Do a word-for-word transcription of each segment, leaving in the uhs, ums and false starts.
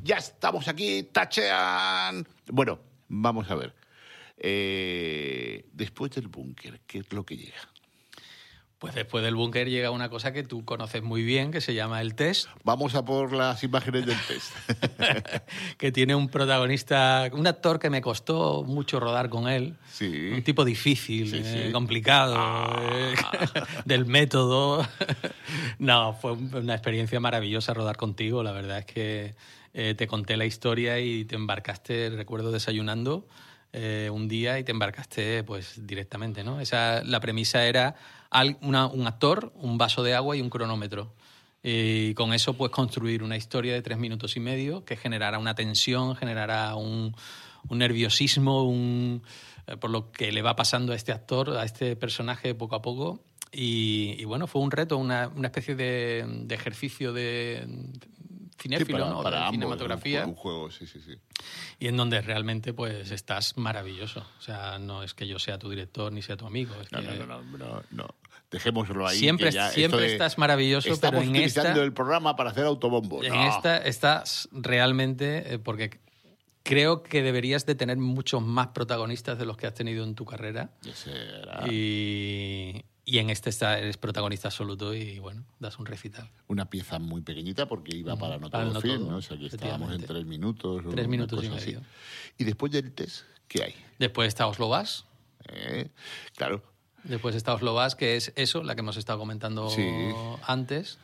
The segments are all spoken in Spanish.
Ya estamos aquí, tachean. Bueno, vamos a ver. Eh, después del búnker, ¿qué es lo que llega? Pues después del búnker llega una cosa que tú conoces muy bien, que se llama el test. Vamos a por las imágenes del test. Que tiene un protagonista, un actor que me costó mucho rodar con él. Sí. Un tipo difícil, Sí, sí. eh, complicado, Ah. eh, del método. No, fue una experiencia maravillosa rodar contigo. La verdad es que eh, te conté la historia y te embarcaste, recuerdo, desayunando eh, un día y te embarcaste pues directamente, ¿no? Esa, la premisa era al, una, un actor, un vaso de agua y un cronómetro. Y con eso puedes construir una historia de tres minutos y medio que generará una tensión, generará un, un nerviosismo, un, eh, por lo que le va pasando a este actor, a este personaje poco a poco. Y, y bueno, fue un reto, una, una especie de, de ejercicio de cinéfilo, Sí, para, ¿no? para de ambos, cinematografía. Un juego, un juego, sí, sí, sí. Y en donde realmente pues estás maravilloso. O sea, no es que yo sea tu director ni sea tu amigo. Es No, que no, no, no, no, no. Dejémoslo ahí. Siempre, que ya siempre esto de, estás maravilloso, estamos pero en utilizando esta... el programa para hacer autobombo. En No. esta estás realmente... Eh, porque creo que deberías de tener muchos más protagonistas de los que has tenido en tu carrera. Ese era Y, y en este está, eres protagonista absoluto y, bueno, das un recital. una pieza muy pequeñita porque iba para no Para todo el no film, todo, ¿no? O sea, que estábamos en efectivamente. tres minutos. o Tres una minutos y cosa así. medio. Y después del test, ¿qué hay? Después está Oslo Bass. ¿Eh? Claro. Después está Oslo Bass, que es eso, la que hemos estado comentando Sí. antes,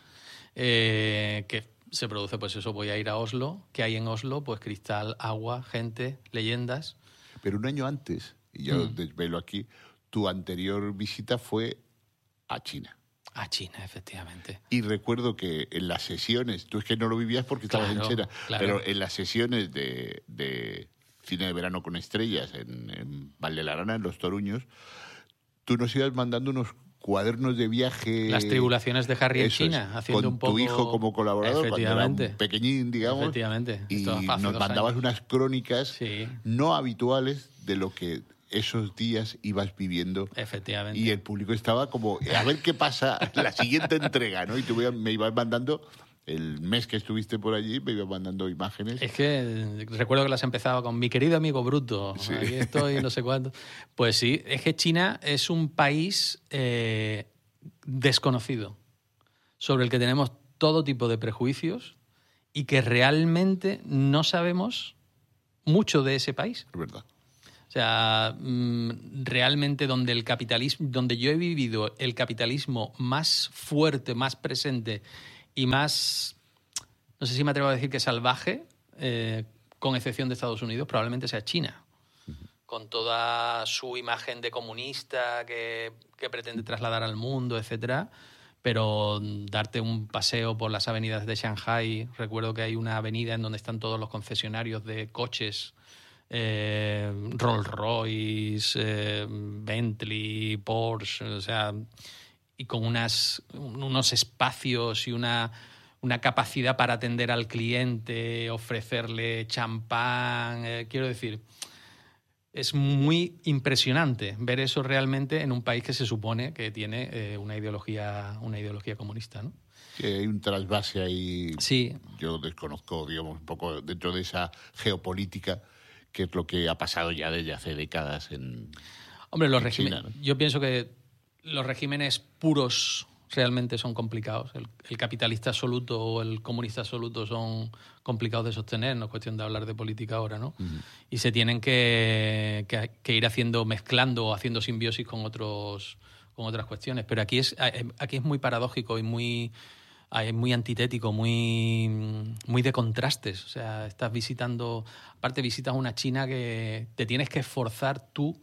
eh, que se produce, pues eso, voy a ir a Oslo. ¿Qué hay en Oslo? Pues cristal, agua, gente, leyendas. Pero un año antes, y ya Mm. lo desvelo aquí, tu anterior visita fue a China. A China, efectivamente. Y recuerdo que en las sesiones, tú es que no lo vivías porque estabas Claro, en China, claro. pero en las sesiones de, de cine de verano con estrellas en, en Valdelarana, en Los Toruños, tú nos ibas mandando unos cuadernos de viaje. Las tribulaciones de Harry en Eso China, es, haciendo con un poco... tu hijo como colaborador, cuando era Efectivamente. un pequeñín, digamos. Efectivamente. Y Esto hace nos dos mandabas años. unas crónicas Sí. no habituales de lo que esos días ibas viviendo. Efectivamente. Y el público estaba como, a ver qué pasa la siguiente entrega, ¿no? Y tú me ibas mandando, el mes que estuviste por allí, me ibas mandando imágenes. Es que recuerdo que las empezaba con mi querido amigo Bruto, Sí. aquí estoy, no sé cuánto. Pues sí, es que China es un país eh, desconocido, sobre el que tenemos todo tipo de prejuicios y que realmente no sabemos mucho de ese país. Es verdad. O sea, mm, realmente donde el capitalismo, donde yo he vivido el capitalismo más fuerte, más presente y más, no sé si me atrevo a decir que salvaje, eh, con excepción de Estados Unidos, probablemente sea China. Con toda su imagen de comunista que, que pretende trasladar al mundo, etcétera. Pero darte un paseo por las avenidas de Shanghái, recuerdo que hay una avenida en donde están todos los concesionarios de coches, eh, Rolls Royce, eh, Bentley, Porsche, o sea, y con unas, unos espacios y una, una capacidad para atender al cliente, ofrecerle champán, eh, quiero decir, es muy impresionante ver eso realmente en un país que se supone que tiene eh, una ideología, una ideología comunista, ¿no? Que hay un trasvase ahí. Sí. Yo desconozco, digamos, un poco dentro de esa geopolítica, que es lo que ha pasado ya desde hace décadas en, Hombre, los en regímenes, China, ¿no? yo pienso que los regímenes puros realmente son complicados. El, el capitalista absoluto o el comunista absoluto son complicados de sostener, no es cuestión de hablar de política ahora, ¿no? Uh-huh. Y se tienen que, que, que ir haciendo, mezclando o haciendo simbiosis con otros, con otras cuestiones. Pero aquí es, aquí es muy paradójico y muy, es muy antitético, muy, muy de contrastes. O sea, estás visitando, aparte visitas una China que te tienes que esforzar tú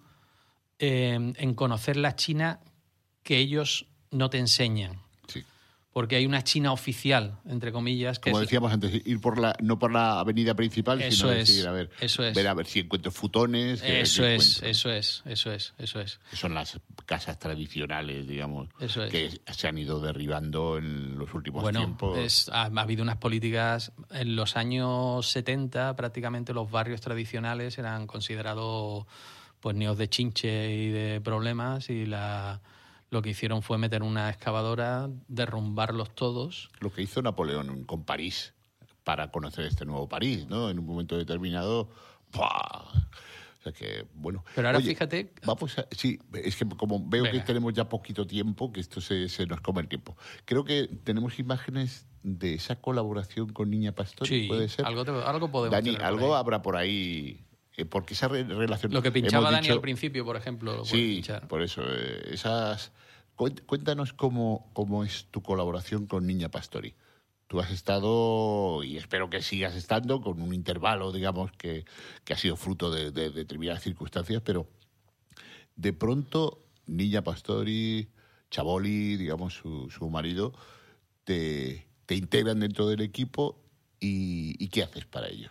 eh, en conocer la China que ellos no te enseñan. Sí. Porque hay una China oficial, entre comillas. Que Como es, decíamos antes, ir por la, no por la avenida principal, eso sino es, decir, a ver, eso es. ver a ver si encuentro futones. Eso si es, encuentro. eso es, eso es, eso es. Que son las casas tradicionales, digamos, eso es. que se han ido derribando en los últimos bueno, tiempos. Es, ha, ha habido unas políticas, en los años setenta prácticamente los barrios tradicionales eran considerados pues nidos de chinche y de problemas y la... Lo que hicieron fue meter una excavadora, derrumbarlos todos. Lo que hizo Napoleón con París. para conocer este nuevo París, ¿no? En un momento determinado, ¡pua! O sea que, bueno. Pero ahora Oye, fíjate... Vamos a, sí, es que como veo Venga. que tenemos ya poquito tiempo, que esto se, se nos come el tiempo. Creo que tenemos imágenes de esa colaboración con Niña Pastori, Sí, ¿puede ser? algo, te- algo podemos Dani, tener por algo ahí. habrá por ahí, eh, porque esa re- relación... Lo que pinchaba hemos Dani dicho- al principio, por ejemplo, lo puedes Sí, pinchar. por eso. eh, esas. Cuént- Cuéntanos cómo, cómo es tu colaboración con Niña Pastori. Tú has estado, y espero que sigas estando, con un intervalo, digamos, que, que ha sido fruto de, de- de determinadas circunstancias, pero de pronto Niña Pastori, Chaboli, digamos, su, su marido, te, te integran dentro del equipo y, y ¿qué haces para ellos?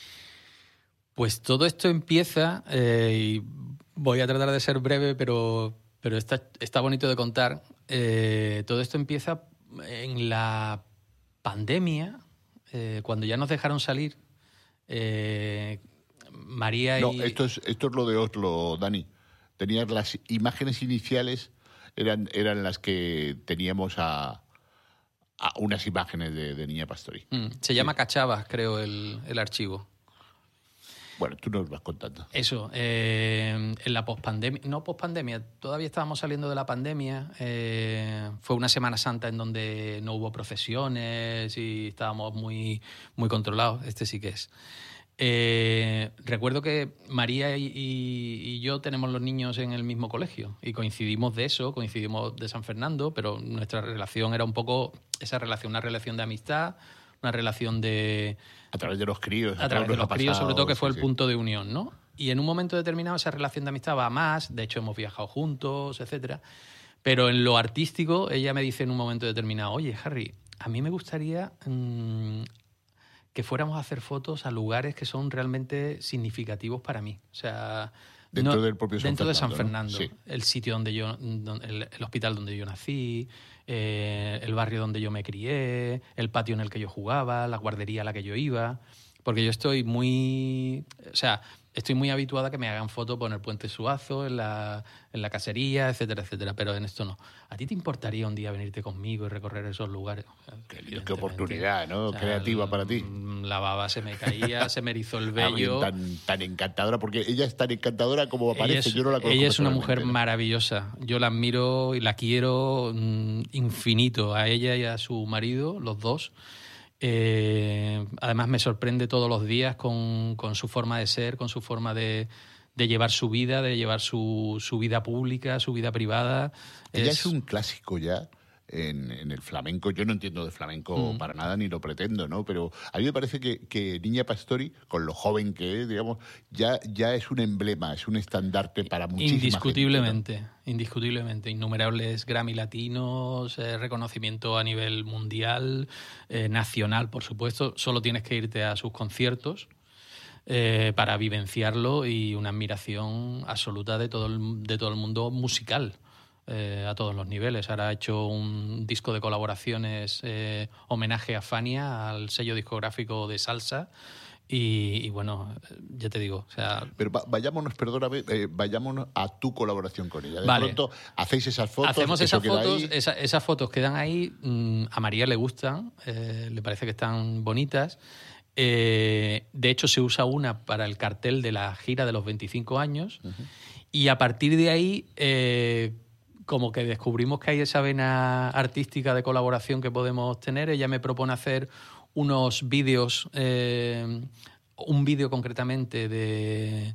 Pues todo esto empieza, eh, y voy a tratar de ser breve, pero, pero está, está bonito de contar. Eh, todo esto empieza en la pandemia, eh, cuando ya nos dejaron salir. eh, María y... No, esto es, esto es lo de Oslo, Dani. Tenías las imágenes iniciales, eran, eran las que teníamos a, a unas imágenes de, de Niña Pastori. Mm, se llama Cachavas, creo, el, el archivo. Bueno, tú nos vas contando. Eso, eh, en la pospandemia, no pospandemia, todavía estábamos saliendo de la pandemia. eh, fue una Semana Santa en donde no hubo procesiones y estábamos muy, muy controlados. Este sí que es. Eh, recuerdo que María y, y- y yo tenemos los niños en el mismo colegio y coincidimos de eso, coincidimos de San Fernando, pero nuestra relación era un poco esa relación, una relación de amistad, una relación de... A través de los críos. A través todos de nos los ha críos, pasado, sobre todo, que fue sí, el sí. punto de unión, ¿no? Y en un momento determinado esa relación de amistad va a más, de hecho hemos viajado juntos, etcétera. Pero en lo artístico, ella me dice en un momento determinado, oye, Harry, a mí me gustaría mmm, que fuéramos a hacer fotos a lugares que son realmente significativos para mí. O sea... Dentro no- del propio San dentro de San Fernando, ¿no? Fernando, Sí. el sitio donde yo, don- el, el hospital donde yo nací, eh, el barrio donde yo me crié, el patio en el que yo jugaba, la guardería a la que yo iba, porque yo estoy muy, o sea, estoy muy habituada a que me hagan fotos por el Puente Suazo, en la, en la casería, etcétera, etcétera, pero en esto no. ¿A ti te importaría un día venirte conmigo y recorrer esos lugares? Qué, qué Evidentemente. oportunidad, ¿no? O sea, Creativa para ti. La baba se me caía, se me erizó el Alguien vello. tan, tan encantadora, porque ella es tan encantadora como aparece. Ella es, Yo no la conozco ella es una personalmente, mujer ¿no? maravillosa. Yo la admiro y la quiero mm, infinito, a ella y a su marido, los dos. Eh, además me sorprende todos los días con, con su forma de ser, con su forma de, de llevar su vida, de llevar su, su vida pública, su vida privada. Ella es un clásico ya en, en el flamenco. Yo no entiendo de flamenco Mm. para nada, ni lo pretendo, ¿no? Pero a mí me parece que, que Niña Pastori, con lo joven que es, digamos, ya, ya es un emblema, es un estandarte para muchísima Indiscutiblemente, gente, indiscutiblemente. Innumerables Grammy latinos, eh, reconocimiento a nivel mundial, eh, nacional, por supuesto. Solo tienes que irte a sus conciertos eh, para vivenciarlo y una admiración absoluta de todo el, de todo el mundo musical. Eh, a todos los niveles. Ahora ha hecho un disco de colaboraciones, eh, homenaje a Fania, al sello discográfico de salsa. Y, y bueno, ya te digo, o sea... ¿no? Pero va- vayámonos, perdóname, eh, vayámonos a tu colaboración con ella. De Vale. pronto hacéis esas fotos, Hacemos eso esas queda fotos, ahí. esa- esas fotos quedan ahí. mm, A María le gustan, eh, le parece que están bonitas. Eh, de hecho, se usa una para el cartel de la gira de los veinticinco años. Ujú. Y a partir de ahí, eh, como que descubrimos que hay esa vena artística de colaboración que podemos tener. Ella me propone hacer unos vídeos, eh, un vídeo concretamente de,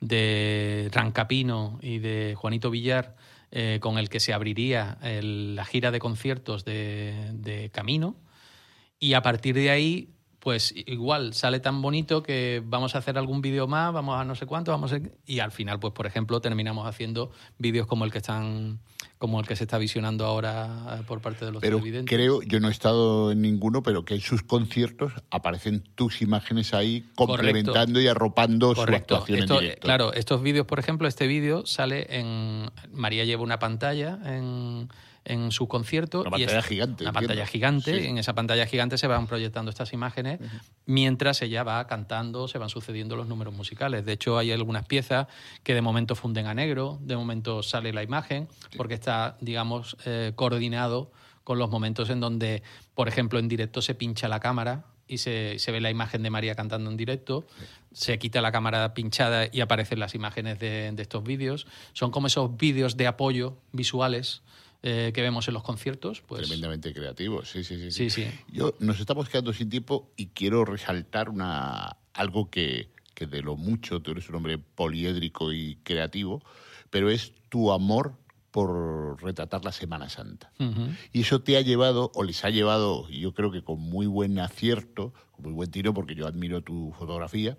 de Rancapino y de Juanito Villar, eh, con el que se abriría el- la gira de conciertos de, de Camino. Y a partir de ahí, pues igual sale tan bonito que vamos a hacer algún vídeo más, vamos a no sé cuánto, vamos a... y al final, pues por ejemplo, terminamos haciendo vídeos como el que están, como el que se está visionando ahora por parte de los Pero televidentes. creo, yo no he estado en ninguno, pero que en sus conciertos aparecen tus imágenes ahí complementando y arropando Correcto. su actuación Esto, en directo. Claro, estos vídeos, por ejemplo, este vídeo sale en... María lleva una pantalla en, en su concierto. Una y pantalla es- gigante, Una entiendo. pantalla gigante. Sí. En esa pantalla gigante se van proyectando estas imágenes mientras ella va cantando, se van sucediendo los números musicales. De hecho, hay algunas piezas que de momento funden a negro, de momento sale la imagen, porque está, digamos, eh, coordinado con los momentos en donde, por ejemplo, en directo se pincha la cámara y se, se ve la imagen de María cantando en directo. Se quita la cámara pinchada y aparecen las imágenes de, de estos vídeos. Son como esos vídeos de apoyo visuales eh, que vemos en los conciertos. Pues... Tremendamente creativos, sí, sí, sí, sí, sí. Yo, nos estamos quedando sin tiempo y quiero resaltar una, algo que, que de lo mucho, tú eres un hombre poliédrico y creativo, pero es tu amor por retratar la Semana Santa. Uh-huh. Y eso te ha llevado, o les ha llevado, yo creo que con muy buen acierto, con muy buen tiro, porque yo admiro tu fotografía,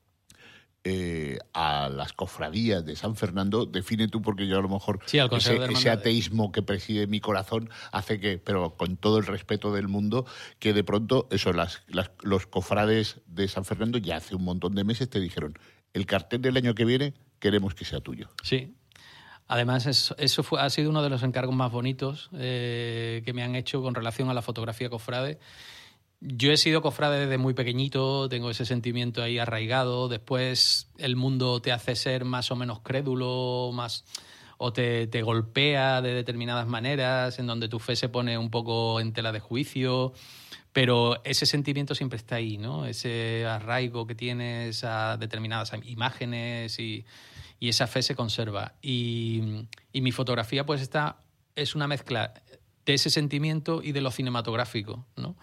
eh, a las cofradías de San Fernando. Define tú, porque yo a lo mejor sí, al ese, ese ateísmo que preside mi corazón hace que, pero con todo el respeto del mundo, que de pronto eso, las, las, los cofrades de San Fernando ya hace un montón de meses te dijeron, el cartel del año que viene queremos que sea tuyo. Sí. Además, eso, eso fue, ha sido uno de los encargos más bonitos eh, que me han hecho con relación a la fotografía cofrade. Yo he sido cofrade desde muy pequeñito, tengo ese sentimiento ahí arraigado. Después el mundo te hace ser más o menos crédulo, más, o te, te golpea de determinadas maneras, en donde tu fe se pone un poco en tela de juicio. Pero ese sentimiento siempre está ahí, ¿no? Ese arraigo que tienes a determinadas imágenes y... y esa fe se conserva. Y, y mi fotografía pues está, es una mezcla de ese sentimiento y de lo cinematográfico, ¿no?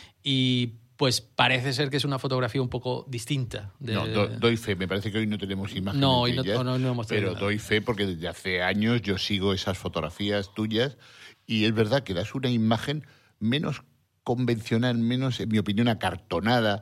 Y pues parece ser que es una fotografía un poco distinta. De... No, do, doy fe. Me parece que hoy no tenemos imágenes no, hoy de no, ellas, no, no hemos tenido pero nada. Doy fe porque desde hace años yo sigo esas fotografías tuyas y es verdad que das una imagen menos convencional, menos, en mi opinión, acartonada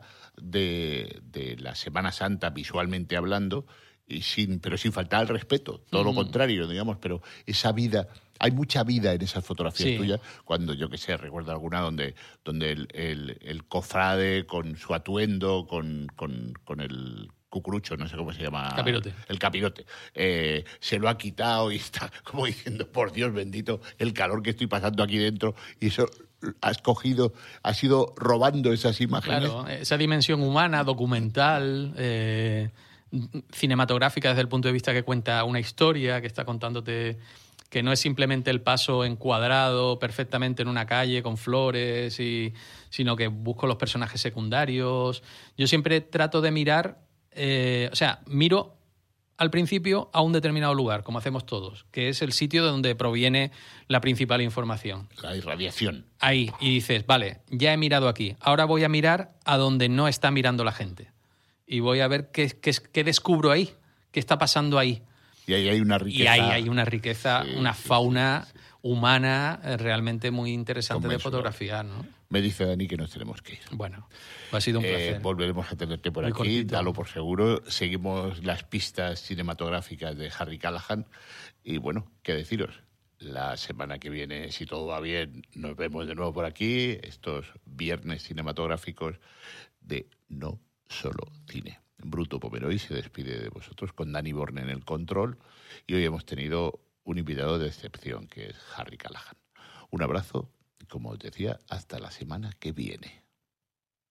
de, de la Semana Santa, visualmente hablando, y sin, pero sin faltar al respeto, todo mm. lo contrario, digamos, pero esa vida, hay mucha vida en esas fotografías sí. tuyas, cuando yo que sé, recuerdo alguna donde, donde el, el, el cofrade con su atuendo, con, con, con el cucurucho, no sé cómo se llama. Capirote. El capirote. Eh, se lo ha quitado y está como diciendo, por Dios bendito, el calor que estoy pasando aquí dentro, y eso has cogido, has ido robando esas imágenes. Claro, esa dimensión humana, documental, eh... cinematográfica desde el punto de vista que cuenta una historia, que está contándote que no es simplemente el paso encuadrado perfectamente en una calle con flores, y, sino que busco los personajes secundarios. Yo siempre trato de mirar, eh, o sea, miro al principio a un determinado lugar, como hacemos todos, que es el sitio de donde proviene la principal información. La irradiación. Ahí, y dices, vale, ya he mirado aquí, ahora voy a mirar a donde no está mirando la gente. Y voy a ver qué, qué, qué descubro ahí, qué está pasando ahí. Y ahí hay una riqueza. Y ahí hay una riqueza, sí, una fauna sí, sí, sí. humana realmente muy interesante Convencional. De fotografiar, ¿no? Me dice Dani que nos tenemos que ir. Bueno, ha sido un placer. Eh, volveremos a tenerte por muy aquí, cortito. Dalo por seguro. Seguimos las pistas cinematográficas de Harry Callahan. Y bueno, qué deciros. La semana que viene, si todo va bien, nos vemos de nuevo por aquí. Estos viernes cinematográficos de No Solo Cine. Bruto Pomeroy se despide de vosotros con Dani Borne en el control y hoy hemos tenido un invitado de excepción que es Harry Callahan. Un abrazo y, como os decía, hasta la semana que viene.